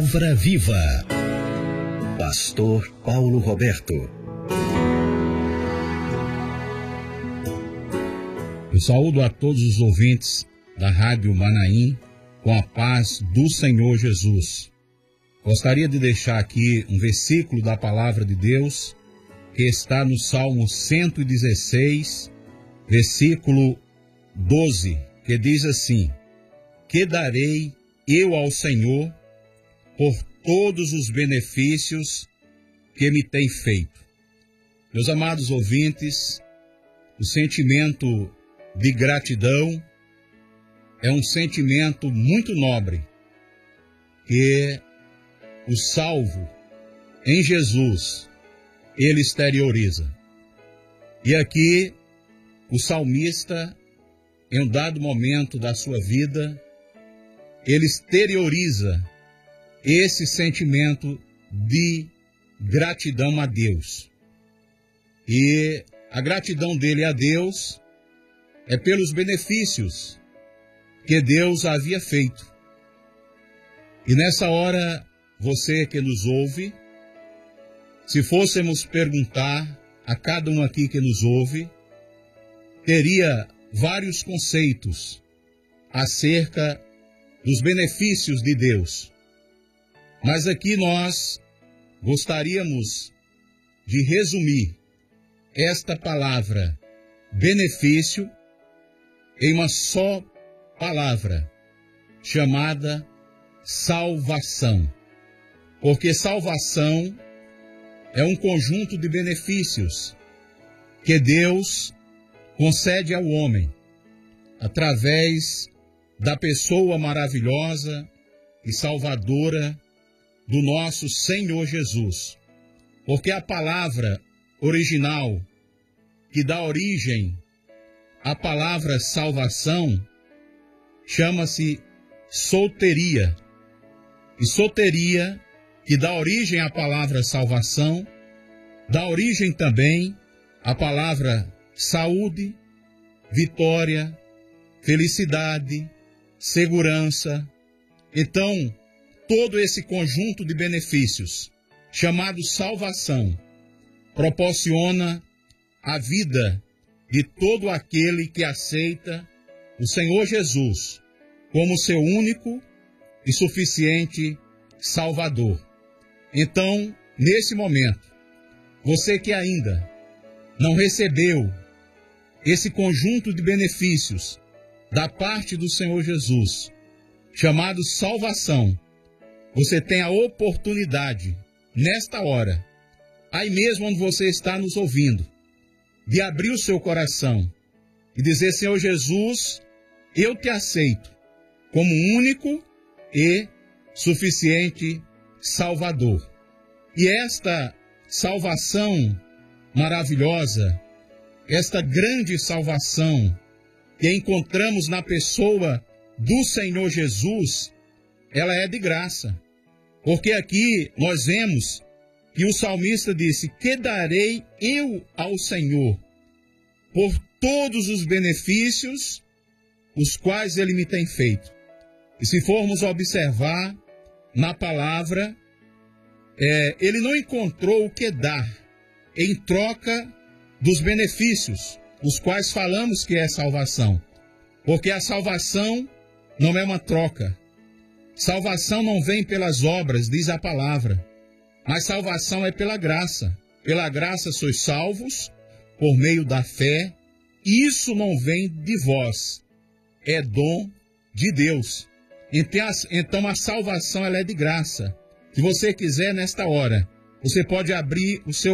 Palavra Viva. Pastor Paulo Roberto. Eu saúdo a todos os ouvintes da Rádio Manaim com a paz do Senhor Jesus. Gostaria de deixar aqui um versículo da Palavra de Deus que está no Salmo 116, versículo 12, que diz assim: que darei eu ao Senhor por todos os benefícios que me tem feito. Meus amados ouvintes, o sentimento de gratidão é um sentimento muito nobre que o salvo em Jesus, ele exterioriza. E aqui, o salmista, em um dado momento da sua vida, ele exterioriza esse sentimento de gratidão a Deus. E a gratidão dele a Deus é pelos benefícios que Deus havia feito. E nessa hora, você que nos ouve, se fôssemos perguntar a cada um aqui que nos ouve, teria vários conceitos acerca dos benefícios de Deus. Mas aqui nós gostaríamos de resumir esta palavra benefício em uma só palavra, chamada salvação. Porque salvação é um conjunto de benefícios que Deus concede ao homem através da pessoa maravilhosa e salvadora do nosso Senhor Jesus. Porque a palavra original que dá origem à palavra salvação chama-se soteria. E soteria, que dá origem à palavra salvação, dá origem também à palavra saúde, vitória, felicidade, segurança. Então, todo esse conjunto de benefícios, chamado salvação, proporciona a vida de todo aquele que aceita o Senhor Jesus como seu único e suficiente Salvador. Então, nesse momento, você que ainda não recebeu esse conjunto de benefícios da parte do Senhor Jesus, chamado salvação, você tem a oportunidade, nesta hora, aí mesmo onde você está nos ouvindo, de abrir o seu coração e dizer: Senhor Jesus, eu te aceito como único e suficiente Salvador. E esta salvação maravilhosa, esta grande salvação que encontramos na pessoa do Senhor Jesus, ela é de graça. Porque aqui nós vemos que o salmista disse: que darei eu ao Senhor por todos os benefícios os quais ele me tem feito. E se formos observar na palavra, ele não encontrou o que dar em troca dos benefícios, os quais falamos que é salvação. Porque a salvação não é uma troca. Salvação não vem pelas obras, diz a palavra, mas salvação é pela graça. Pela graça sois salvos, por meio da fé. Isso não vem de vós, é dom de Deus. Então a salvação ela é de graça. Se você quiser, nesta hora, você pode abrir o seu